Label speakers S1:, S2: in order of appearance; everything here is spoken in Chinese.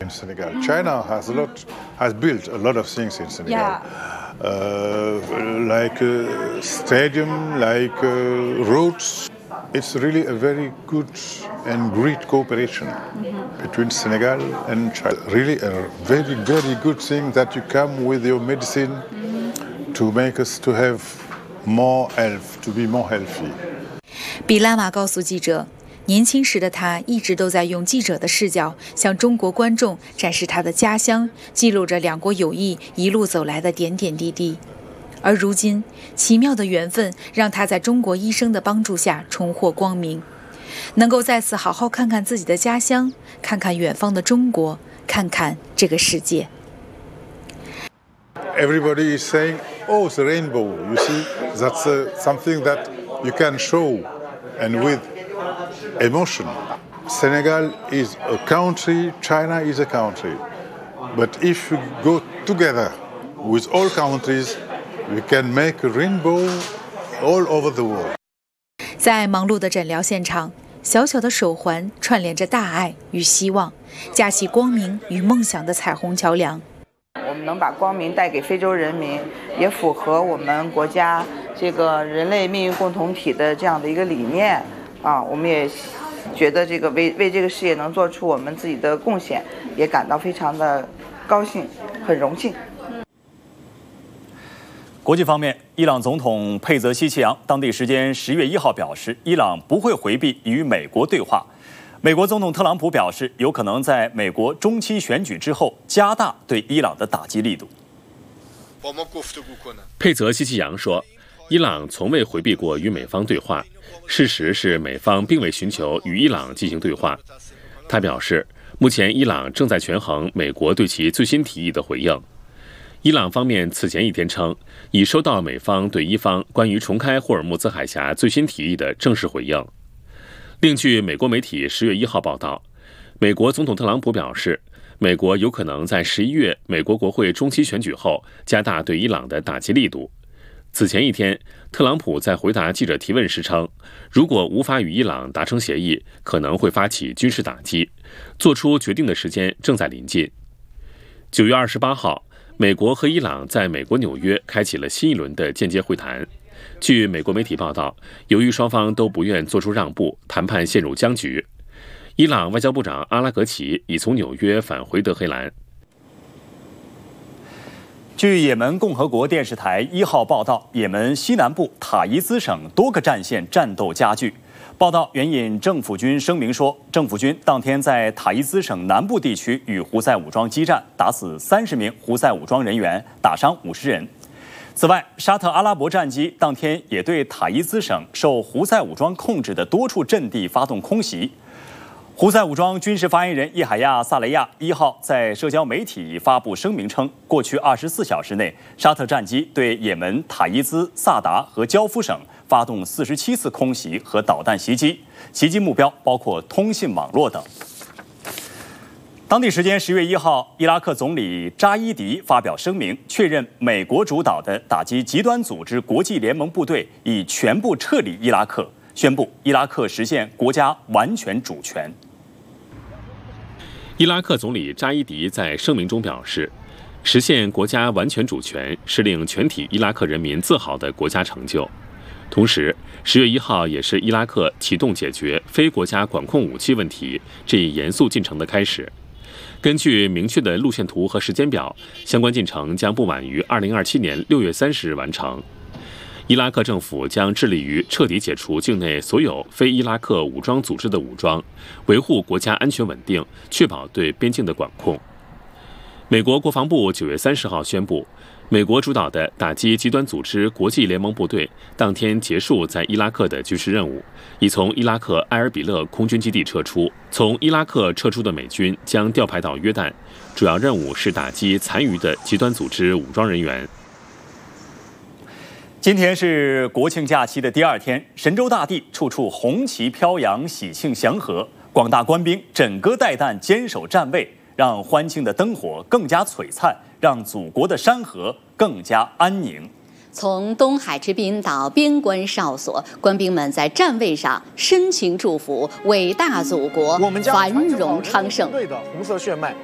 S1: In Senegal, China has built a lot of things in Senegal,
S2: Yeah.
S1: Like a stadium, like roads. It's really a very good and great cooperation between Senegal and China. Really a very, very good thing that you come with your medicine to make us to have more health, to be more healthy.
S3: 比拉玛告诉记者，年轻时的他一直都在用记者的视角向中国观众展示他的家乡，记录着两国友谊一路走来的点点滴滴。而如今，奇妙的缘分让他在中国医生的帮助下重获光明，能够再次好好看看自己的家乡，看看远方的中国，看看这个世界。
S1: Everybody is saying, "Oh, the rainbow." You see, that's something that you can show, and with emotion. Senegal is a country, China is a country. But if you go together with all countries, we can make a rainbow all over the world.
S3: 在忙碌的诊疗现场，小小的手环串联着大爱与希望，架起光明与梦想的彩虹桥梁。
S4: 我们能把光明带给非洲人民，也符合我们国家这个人类命运共同体的这样的一个理念啊。我们也觉得这个为这个事业能做出我们自己的贡献，也感到非常的高兴，很荣幸。
S5: 国际方面，伊朗总统佩泽西奇扬当地时间10月1号表示，伊朗不会回避与美国对话。美国总统特朗普表示，有可能在美国中期选举之后加大对伊朗的打击力度。
S6: 佩泽西奇扬说，伊朗从未回避过与美方对话，事实是美方并未寻求与伊朗进行对话。他表示，目前伊朗正在权衡美国对其最新提议的回应。伊朗方面此前一天称，已收到美方对伊方关于重开霍尔木兹海峡最新提议的正式回应。另据美国媒体10月1号报道，美国总统特朗普表示，美国有可能在11月美国国会中期选举后加大对伊朗的打击力度。此前一天，特朗普在回答记者提问时称，如果无法与伊朗达成协议，可能会发起军事打击，做出决定的时间正在临近。9月28号，美国和伊朗在美国纽约开启了新一轮的间接会谈。据美国媒体报道，由于双方都不愿做出让步，谈判陷入僵局。伊朗外交部长阿拉格齐已从纽约返回德黑兰。
S5: 据也门共和国电视台1号报道，也门西南部塔伊兹省多个战线战斗加剧。报道援引政府军声明说，政府军当天在塔伊兹省南部地区与胡塞武装激战，打死30名胡塞武装人员，打伤50人。此外，沙特阿拉伯战机当天也对塔伊兹省受胡塞武装控制的多处阵地发动空袭。胡塞武装军事发言人叶海亚·萨雷亚1号在社交媒体发布声明称，过去24小时内，沙特战机对也门塔伊兹、萨达和焦夫省发动47次空袭和导弹袭击，袭击目标包括通信网络等。当地时间10月1号，伊拉克总理扎伊迪发表声明，确认美国主导的打击极端组织国际联盟部队已全部撤离伊拉克，宣布伊拉克实现国家完全主权。
S6: 伊拉克总理扎伊迪在声明中表示，实现国家完全主权是令全体伊拉克人民自豪的国家成就。同时，10月1号也是伊拉克启动解决非国家管控武器问题这一严肃进程的开始。根据明确的路线图和时间表，相关进程将不晚于2027年6月30日完成。伊拉克政府将致力于彻底解除境内所有非伊拉克武装组织的武装，维护国家安全稳定，确保对边境的管控。美国国防部9月30号宣布，美国主导的打击极端组织国际联盟部队当天结束在伊拉克的军事任务，已从伊拉克埃尔比勒空军基地撤出。从伊拉克撤出的美军将调派到约旦，主要任务是打击残余的极端组织武装人员。
S5: 今天是国庆假期的第2天，神州大地处处红旗飘扬，喜庆祥和，广大官兵枕戈待旦，坚守站位，让欢庆的灯火更加璀璨，让祖国的山河更加安宁。
S7: 从东海之滨到边关哨所，官兵们在站位上深情祝福伟大祖国繁荣昌盛。
S8: 对的红色血脉。